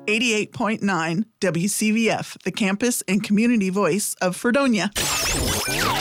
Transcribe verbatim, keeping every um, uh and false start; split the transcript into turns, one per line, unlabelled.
eighty-eight point nine W C V F, the campus and community voice of Fredonia.